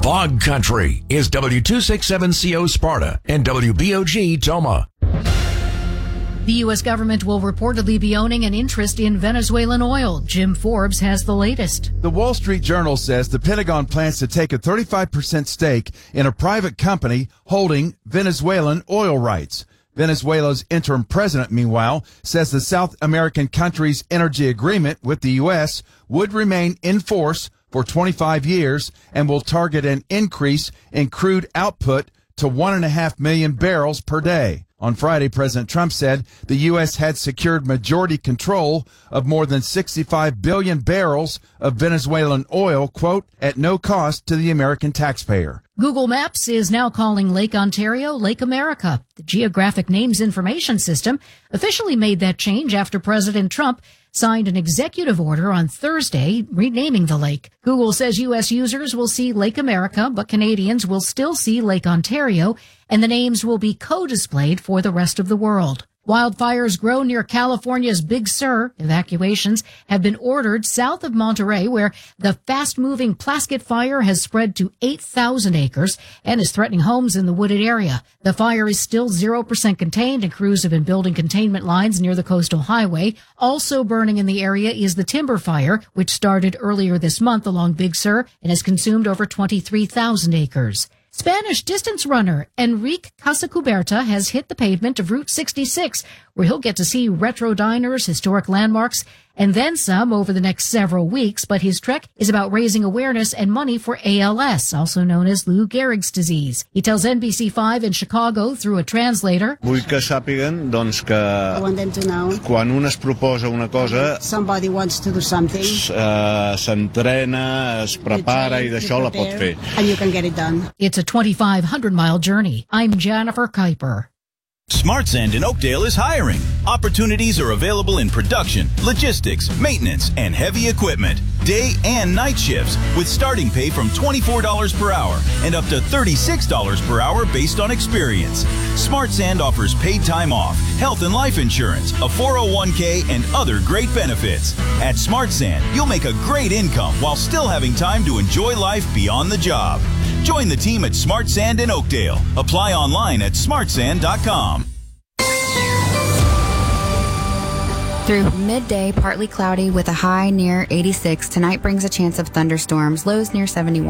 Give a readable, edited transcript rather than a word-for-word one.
Bog Country is W267CO Sparta and WBOG Toma. The U.S. government will reportedly be owning an interest in Venezuelan oil. Jim Forbes has the latest. The Wall Street Journal says the Pentagon plans to take a 35% stake in a private company holding Venezuelan oil rights. Venezuela's interim president, meanwhile, says the South American country's energy agreement with the U.S. would remain in force for 25 years and will target an increase in crude output to 1.5 million barrels per day. On Friday, President Trump said the U.S. had secured majority control of more than 65 billion barrels of Venezuelan oil, quote, at no cost to the American taxpayer. Google Maps is now calling Lake Ontario Lake America. The Geographic Names Information System officially made that change after President Trump signed an executive order on Thursday renaming the lake. Google says U.S. users will see Lake America, but Canadians will still see Lake Ontario, and the names will be co-displayed for the rest of the world. Wildfires grow near California's Big Sur. Evacuations have been ordered south of Monterey, where the fast-moving Plaskett fire has spread to 8,000 acres and is threatening homes in the wooded area. The fire is still 0% contained, and crews have been building containment lines near the coastal highway. Also burning in the area is the timber fire, which started earlier this month along Big Sur and has consumed over 23,000 acres. Spanish distance runner Enrique Casacuberta has hit the pavement of Route 66, where he'll get to see retro diners, historic landmarks, and then some over the next several weeks. But his trek is about raising awareness and money for ALS, also known as Lou Gehrig's disease. He tells NBC5 in Chicago through a translator, Vull que sàpiguen, doncs, que I want them to know. Quan un es proposa una cosa, Somebody wants to do something. S'entrena, es prepara i d'això la pot fer. And you can get it done. It's a 2,500-mile journey. I'm Jennifer Kuiper. Smart Sand in Oakdale is hiring. Opportunities are available in production, logistics, maintenance, and heavy equipment. Day and night shifts with starting pay from $24 per hour and up to $36 per hour based on experience. Smart Sand offers paid time off, health and life insurance, a 401k, and other great benefits. At Smart Sand, you'll make a great income while still having time to enjoy life beyond the job. Join the team at Smart Sand in Oakdale. Apply online at smartsand.com. Through midday, partly cloudy with a high near 86. Tonight brings a chance of thunderstorms, lows near 71.